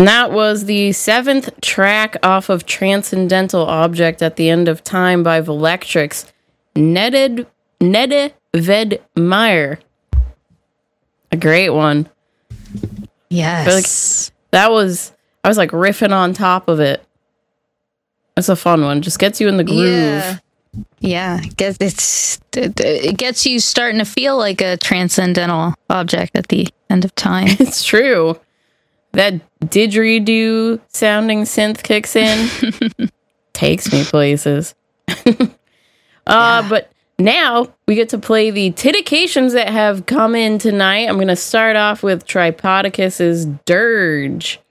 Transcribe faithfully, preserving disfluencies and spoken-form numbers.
And that was the seventh track off of Transcendental Object at the End of Time by Velectrix. Netted, Nede Vedmeyer. A great one. Yes. Like, that was, I was like riffing on top of it. It's a fun one. Just gets you in the groove. Yeah. Yeah. Gets, it's, it gets you starting to feel like a transcendental object at the end of time. It's true. That didgeridoo sounding synth kicks in. Takes me places. uh, yeah. But now we get to play the titications that have come in tonight. I'm going to start off with Tripodicus's Dirge.